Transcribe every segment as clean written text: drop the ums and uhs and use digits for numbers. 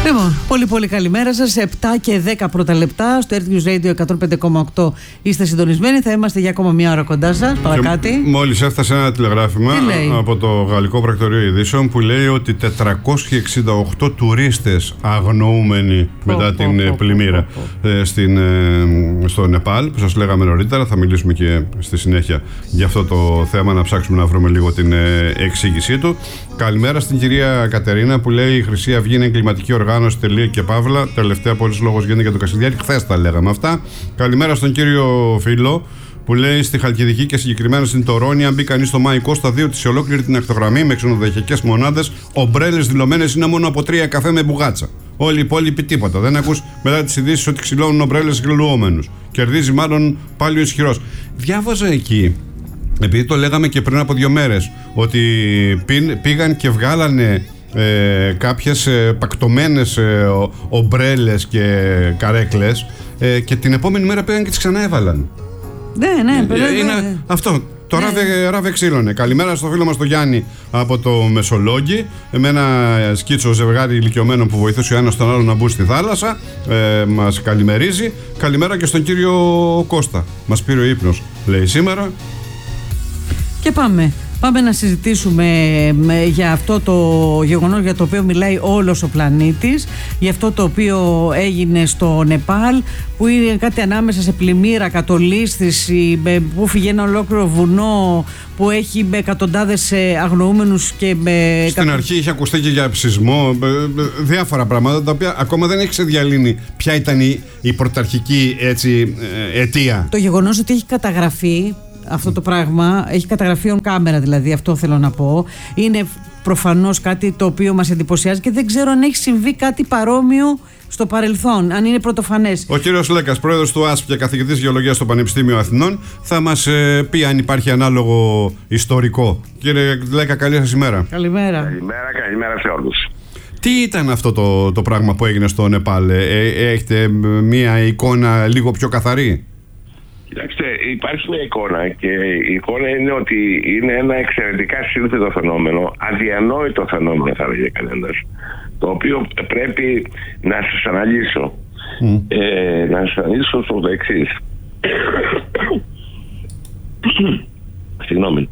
Λοιπόν, πολύ καλημέρα σας. 7 και 10 πρώτα λεπτά στο Earth News Radio 105,8 είστε συντονισμένοι. Θα είμαστε για ακόμα μια ώρα κοντά σας. Παρακάτι. Μόλις έφτασε ένα τηλεγράφημα από το Γαλλικό Πρακτορείο Ειδήσεων που λέει ότι 468 τουρίστες αγνοούμενοι μετά την πλημμύρα στο Νεπάλ, που σας λέγαμε νωρίτερα. Θα μιλήσουμε και στη συνέχεια για αυτό το θέμα, να ψάξουμε να βρούμε λίγο την εξήγησή του. Καλημέρα στην κυρία Κατερίνα που λέει: η Χρυσή Αυγή είναι εγκληματική οργάνωση, τελεία και παύλα. Τελευταία πόλη λόγος γίνεται για τον Κασιδιάρη. Χθες τα λέγαμε αυτά. Καλημέρα στον κύριο Φίλο που λέει: στη Χαλκιδική και συγκεκριμένα στην Τωρώνη, αν μπει κανείς στο Μάη Κώστα 2 σε ολόκληρη την ακτογραμμή με ξενοδοχειακές μονάδες, ομπρέλες δηλωμένες είναι μόνο από 3 καφέ με μπουγάτσα. Όλοι οι υπόλοιποι τίποτα. Δεν ακούς μετά τις ειδήσεις ότι ξυλώνουν ομπρέλες γλουόμενους. Κερδίζει μάλλον πάλι ο ισχυρός. Διάβαζα εκεί, επειδή το λέγαμε και πριν από 2 μέρες, ότι πήγαν και βγάλανε κάποιες πακτωμένες ομπρέλες και καρέκλες και την επόμενη μέρα πήγαν και τις ξανά έβαλαν. Είναι αυτό. Το ράβε ξύλωνε. Καλημέρα στο φίλο μας τον Γιάννη από το Μεσολόγγι, με ένα σκίτσο ζευγάρι ηλικιωμένων που βοηθούσε ο ένας τον άλλο να μπουν στη θάλασσα. Μας καλημερίζει. Καλημέρα και στον κύριο Κώστα. Μας πήρε ο ύπνος, λέει σήμερα. Και πάμε να συζητήσουμε για αυτό το γεγονός για το οποίο μιλάει όλος ο πλανήτης, για αυτό το οποίο έγινε στο Νεπάλ, που είναι κάτι ανάμεσα σε πλημμύρα, κατολίσθηση, που φύγει ένα ολόκληρο βουνό που έχει με εκατοντάδες αγνοούμενους και με... Στην αρχή είχε ακουστεί και για σεισμό, διάφορα πράγματα τα οποία ακόμα δεν έχει ξεδιαλύνει ποια ήταν η πρωταρχική αιτία. Το γεγονός ότι έχει καταγραφεί αυτό το πράγμα, έχει καταγραφεί on camera, δηλαδή, αυτό θέλω να πω, είναι προφανώς κάτι το οποίο μας εντυπωσιάζει και δεν ξέρω αν έχει συμβεί κάτι παρόμοιο στο παρελθόν, αν είναι πρωτοφανές. Ο κύριος Λέκας, πρόεδρος του ΑΣΠ και καθηγητής γεωλογίας στο Πανεπιστήμιο Αθηνών, θα μας πει αν υπάρχει ανάλογο ιστορικό. Κύριε Λέκα, καλή σας ημέρα. Καλημέρα. Καλημέρα σε όλους. Τι ήταν αυτό το πράγμα που έγινε στο Νεπάλ? Έχετε μια εικόνα λίγο πιο καθαρή? Κοιτάξτε, υπάρχει μια εικόνα και η εικόνα είναι ότι είναι ένα εξαιρετικά σύνθετο φαινόμενο, αδιανόητο φαινόμενο θα έλεγε κανένας, το οποίο πρέπει να σας αναλύσω. Να σας αναλύσω στο εξής. Συγγνώμη.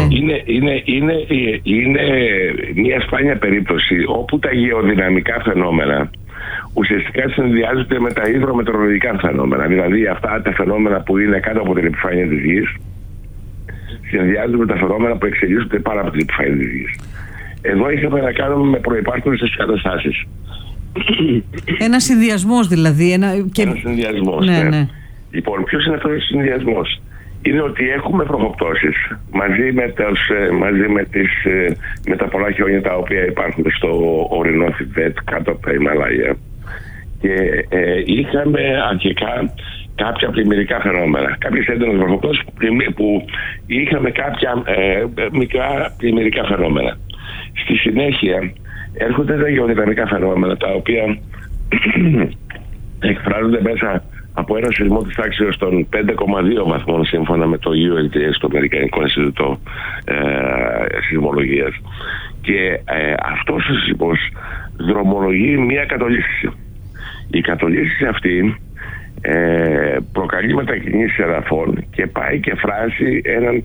Είναι μια σπάνια περίπτωση όπου τα γεωδυναμικά φαινόμενα ουσιαστικά συνδυάζονται με τα υδρομετεωρολογικά φαινόμενα. Δηλαδή αυτά τα φαινόμενα που είναι κάτω από την επιφάνεια της Γης συνδυάζονται με τα φαινόμενα που εξελίσσονται πάνω από την επιφάνεια της Γης. Εδώ είχαμε να κάνουμε με προϋπάρχουσες καταστάσεις. Ένα συνδυασμός δηλαδή. Ένα συνδυασμός, ναι. Λοιπόν, ποιος είναι αυτός ο συνδυασμός? Είναι ότι έχουμε προκοπτώσεις με τα πολλά χιόνια τα οποία υπάρχουν στο ορεινό Θιβέτ κάτω από τα Ιμαλάια, και είχαμε αρχικά κάποια πλημμυρικά φαινόμενα, κάποιες έντονες προκοπτώσεις που είχαμε κάποια μικρά πλημμυρικά φαινόμενα. Στη συνέχεια έρχονται τα γεωδυναμικά φαινόμενα τα οποία εκφράζονται μέσα από ένα σεισμό της τάξης των 5,2 βαθμών σύμφωνα με το USGS, το Αμερικανικό Ινστιτούτο Σεισμολογίας. Και αυτός ο σεισμός δρομολογεί μια κατολίσθηση. Η κατολίσθηση αυτή προκαλεί μετακινήσεις εδαφών και πάει και φράζει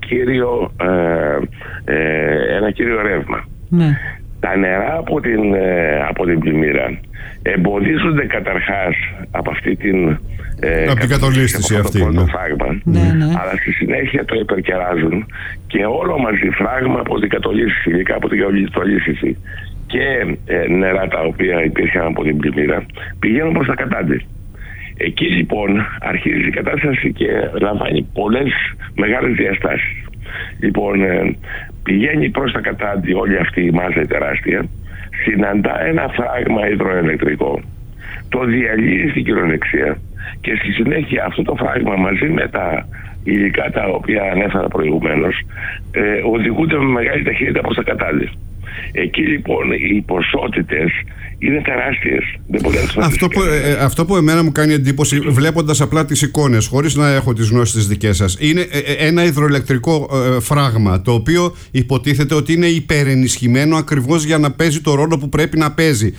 ένα κύριο ρεύμα. Ναι. Τα νερά από την πλημμύρα εμποδίζονται καταρχάς από αυτή την από την κατολίσθηση αυτή, φράγμα, αλλά στη συνέχεια το υπερκεράζουν και όλο μαζί φράγμα από την κατολίσθηση, υλικά από την κατολίσθηση και νερά τα οποία υπήρχαν από την πλημμύρα πηγαίνουν προς τα κατάντη. Εκεί λοιπόν αρχίζει η κατάσταση και λαμβάνει πολλές μεγάλες διαστάσεις. Λοιπόν, πηγαίνει προς τα κατάντη όλη αυτή η μάζα τεράστια, συναντά ένα φράγμα υδροελεκτρικό, το διαλύει στην κυριολεξία και στη συνέχεια αυτό το φράγμα μαζί με τα υλικά τα οποία ανέφερα προηγουμένως οδηγούνται με μεγάλη ταχύτητα προς τα κατάντη. Εκεί λοιπόν οι ποσότητες είναι τεράστιες. Αυτό που εμένα μου κάνει εντύπωση, βλέποντας απλά τις εικόνες, χωρίς να έχω τις γνώσεις τις δικές σας, είναι ένα υδροελεκτρικό φράγμα, το οποίο υποτίθεται ότι είναι υπερενισχυμένο ακριβώς για να παίζει το ρόλο που πρέπει να παίζει.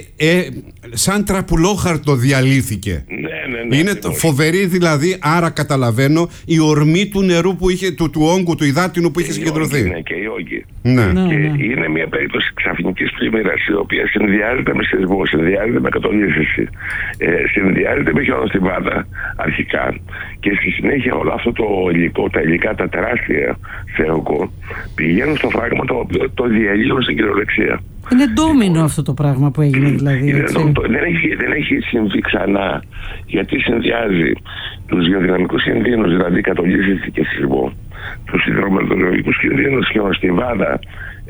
Σαν τραπουλόχαρτο διαλύθηκε. Ναι, είναι φοβερή δηλαδή, άρα καταλαβαίνω η ορμή του νερού που είχε, του όγκου, του υδάτινου που είχε συγκεντρωθεί. Ναι, και οι όγκοι. Ναι. Είναι μια περίπτωση ξαφνικής πλημμύρας, η οποία συνδυάζεται με σεισμό, συνδυάζεται με κατολίσθηση, συνδυάζεται με χιονοστιβάδα αρχικά, και στη συνέχεια όλο αυτό το υλικό, τα υλικά, τα τεράστια σε όγκο, πηγαίνουν στο φράγμα το οποίο το διαλύουν στην κυριολεξία. Είναι ντόμινο αυτό το πράγμα που έγινε δηλαδή. Δεν έχει συμβεί ξανά, γιατί συνδυάζει τους γεωδυναμικούς κινδύνους, δηλαδή κατολίσθηση και σεισμό, τους υδρομετεωρολογικούς κινδύνους, χιονοστιβάδα,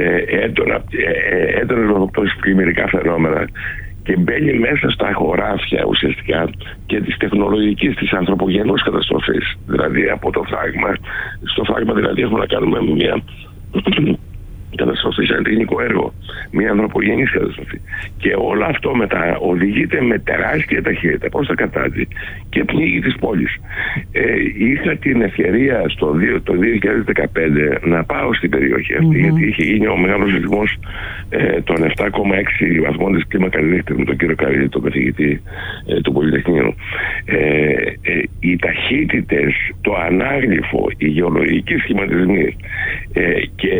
έντονες βαθοπτώσεις, πλημμυρικά φαινόμενα, και μπαίνει μέσα στα χωράφια ουσιαστικά και της τεχνολογικής, της ανθρωπογενούς καταστροφής. Δηλαδή από το φράγμα, στο φράγμα δηλαδή έχουμε να κάνουμε μια καταστροφή σαν τεχνικό έργο, μια ανθρωπογενής καταστροφή. Και όλο αυτό μετά οδηγείται με τεράστια ταχύτητα προς τα κατάτι και πνίγει της πόλης. Είχα την ευκαιρία το 2015 να πάω στην περιοχή αυτή, γιατί είχε γίνει ο μεγάλος σεισμός των 7,6 βαθμών της κλίμακας Ρίχτερ με τον κύριο Καρύλη, τον καθηγητή του Πολυτεχνείου. Οι ταχύτητες, το ανάγλυφο, οι γεωλογικοί σχηματισμοί και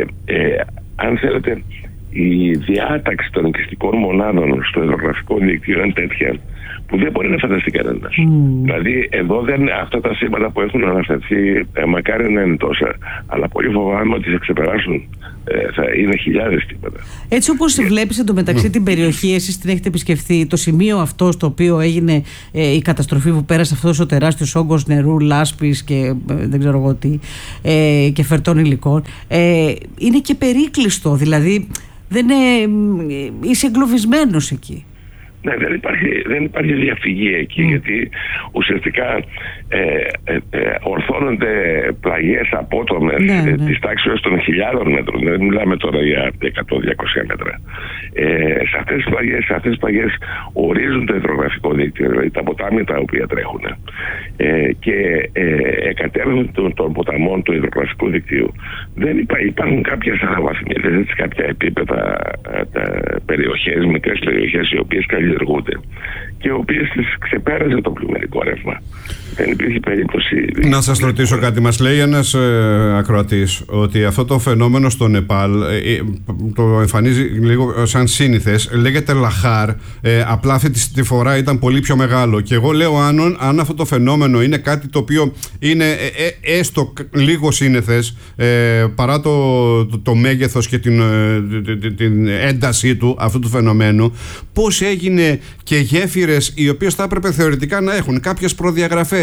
αν θέλετε η διάταξη των οικιστικών μονάδων στο υδρογραφικό δίκτυο είναι τέτοια που δεν μπορεί να φανταστεί κανένας. Δηλαδή εδώ αυτά τα σήματα που έχουν αναφερθεί μακάρι να είναι τόσα, αλλά πολύ φοβάμαι ότι θα ξεπεράσουν, θα είναι χιλιάδες τίποτα. Έτσι όπως βλέπεις εντωμεταξύ την περιοχή, εσείς την έχετε επισκεφθεί, το σημείο αυτό στο οποίο έγινε η καταστροφή που πέρασε αυτός ο τεράστιος όγκος νερού, λάσπης και δεν ξέρω εγώ τι, και φερτών υλικών, είναι και περίκλειστο, δηλαδή είσαι εγκλωβισμένος εκεί. Ναι, δεν υπάρχει διαφυγή εκεί, γιατί ουσιαστικά ορθώνονται πλαγιές απότομες της τάξης των χιλιάδων μέτρων. Δεν μιλάμε τώρα για 100-200 μέτρα. Σε αυτές τις πλαγιές ορίζουν το υδρογραφικό δίκτυο, δηλαδή τα ποτάμια τα οποία τρέχουν, και εκατέρωθεν των ποταμών του υδρογραφικού δικτύου. Υπάρχουν κάποιες αναβαθμίδες, κάποια επίπεδα, περιοχές, μικρές περιοχές, οι οποίες καλλιεργούνται και οι οποίες τις ξεπέρασε το πλημμυρικό ρεύμα. Δεν υπήρχε περίπτωση. Να σας ρωτήσω κάτι. Μας λέει ένας ακροατής ότι αυτό το φαινόμενο στο Νεπάλ το εμφανίζει λίγο σαν σύνηθες. Λέγεται Λαχάρ. Απλά αυτή τη φορά ήταν πολύ πιο μεγάλο. Και εγώ λέω αν αυτό το φαινόμενο είναι κάτι το οποίο είναι έστω λίγο σύνηθες, παρά το μέγεθος και την έντασή του αυτού του φαινομένου, πώς έγινε και γέφυρες οι οποίες θα έπρεπε θεωρητικά να έχουν κάποιες προδιαγραφές.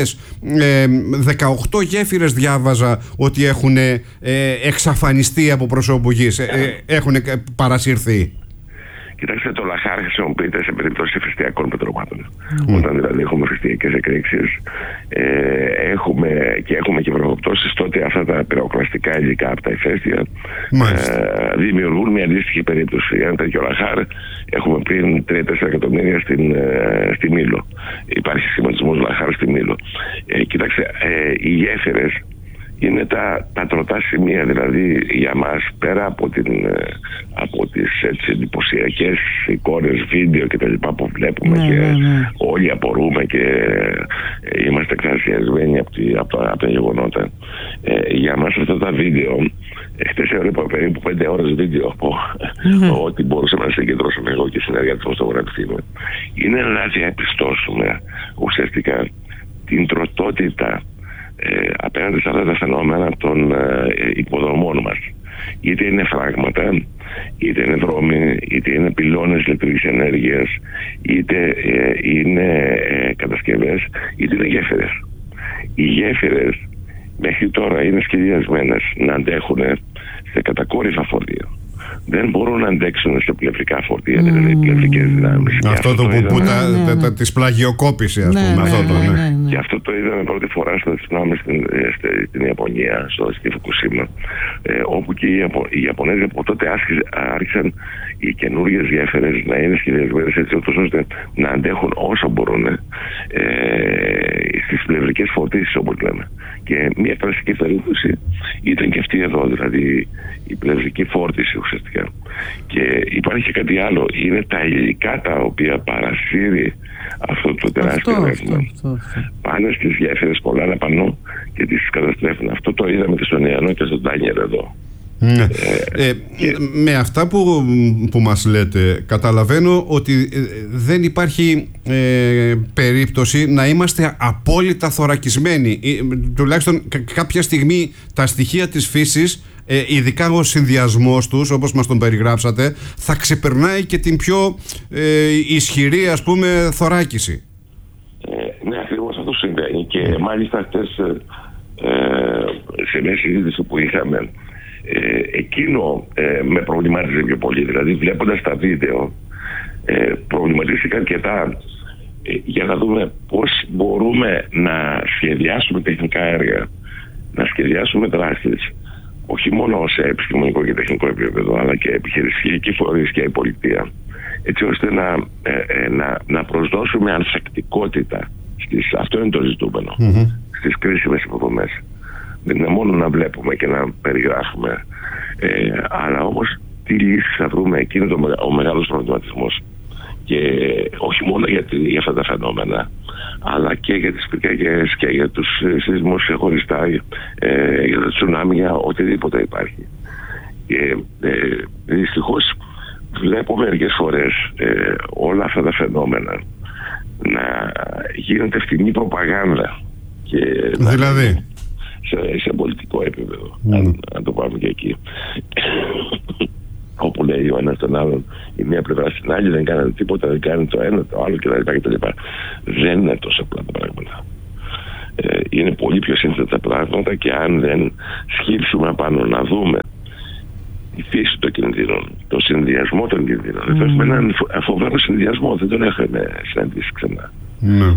18 γέφυρες διάβαζα ότι έχουν εξαφανιστεί από προσώπου γης, έχουν παρασυρθεί. Κοιτάξτε, το Λαχάρ χρησιμοποιείται σε περίπτωση ηφαιστειακών πετρωμάτων. Όταν δηλαδή έχουμε ηφαιστειακές εκρήξεις, έχουμε και βροχοπτώσεις, τότε αυτά τα πυροκλαστικά υλικά από τα ηφαίστεια δημιουργούν μια αντίστοιχη περίπτωση. Ένα τέτοιο Λαχάρ έχουμε πριν 3-4 εκατομμύρια στη Μήλο. Υπάρχει σχηματισμός Λαχάρ στη Μήλο. Κοιτάξτε, οι γέφυρες είναι τα τροτά σημεία, δηλαδή για μας, πέρα από τις εντυπωσιακές εικόνες, βίντεο και τα λοιπά που βλέπουμε όλοι απορούμε και είμαστε εκθασιασμένοι από τα γεγονότα. Για μας αυτά τα βίντεο, χτες έβλεπα περίπου 5 ώρες βίντεο από ό,τι μπορούσαμε να συγκεντρώσουμε εγώ και οι συνεργάτες μας στο Πανεπιστήμιο. Είναι να διαπιστώσουμε ουσιαστικά την τροτότητα απέναντι σε αυτά τα φαινόμενα των υποδομών μας. Είτε είναι φράγματα, είτε είναι δρόμοι, είτε είναι πυλώνες ηλεκτρικής ενέργειας, είτε είναι κατασκευές, είτε είναι γέφυρες. Οι γέφυρες μέχρι τώρα είναι σχεδιασμένες να αντέχουν σε κατακόρυφα φορτία. δεν μπορούν να αντέξουν σε πλευρικά φορτία, δηλαδή πλευρικές δυνάμεις. Αυτό το που της πλαγιοκόπηση, ας πούμε. Και αυτό το είδαμε πρώτη φορά στο τσουνάμι στην Ιαπωνία, στη Φουκουσίμα, όπου και οι Ιαπωνέζοι από τότε άρχισαν οι καινούργιες γέφυρες να είναι σχεδιασμένες έτσι ώστε να αντέχουν όσο μπορούν στις πλευρικές φορτίσεις, όπως λέμε. Και μια κλασική περίπτωση ήταν και αυτή εδώ, δηλαδή η πλευρική φόρτιση ουσιαστικά. Και υπάρχει και κάτι άλλο, είναι τα υλικά τα οποία παρασύρει αυτό το τεράστιο ρεύμα. Πάνε στις γέφυρες, πολλά να πανώ και τις καταστρέφουν. Αυτό το είδαμε και στον Ιαννό και στον Τάνιερ εδώ. Ναι. Με αυτά που μας λέτε, καταλαβαίνω ότι δεν υπάρχει περίπτωση να είμαστε απόλυτα θωρακισμένοι. Τουλάχιστον κάποια στιγμή τα στοιχεία της φύσης, ειδικά ο συνδυασμός τους, όπως μας τον περιγράψατε, θα ξεπερνάει και την πιο ισχυρή, ας πούμε, θωράκιση. Ναι, ακριβώς αυτό συμβαίνει. Και μάλιστα χτες σε μια συζήτηση που είχαμε, εκείνο με προβλημάτιζε πιο πολύ. Δηλαδή, βλέποντας τα βίντεο, προβληματίστηκα αρκετά για να δούμε πώς μπορούμε να σχεδιάσουμε τεχνικά έργα, να σχεδιάσουμε δράσεις, όχι μόνο σε επιστημονικό και τεχνικό επίπεδο, αλλά και επιχειρησιακή φορείς και η πολιτεία, έτσι ώστε να προσδώσουμε ανθεκτικότητα αυτό είναι το ζητούμενο, στις κρίσιμες υποδομές. Δεν είναι μόνο να βλέπουμε και να περιγράφουμε, αλλά όμως τι λύσεις θα βρούμε, εκεί είναι ο μεγάλος προβληματισμός. Και όχι μόνο για αυτά τα φαινόμενα, αλλά και για τις πυρκαγιές και για τους σεισμούς χωριστά, για τα τσουνάμι, για οτιδήποτε υπάρχει. Και δυστυχώς βλέπω μερικές φορές όλα αυτά τα φαινόμενα να γίνεται φτηνή προπαγάνδα. Δηλαδή σε πολιτικό επίπεδο, αν το πάμε και εκεί. Όπου λέει ο ένας τον άλλον, η μία πλευρά στην άλλη δεν κάνει τίποτα, δεν κάνει το ένα, το άλλο κτλ. Δεν είναι τόσο απλά τα πράγματα. Είναι πολύ πιο σύνθετα τα πράγματα και αν δεν σκύψουμε απάνω να δούμε τη φύση των κινδύνων, το συνδυασμό των κινδύνων. Έχουμε έναν φοβερό συνδυασμό, δεν τον έχουμε συναντήσει ξανά.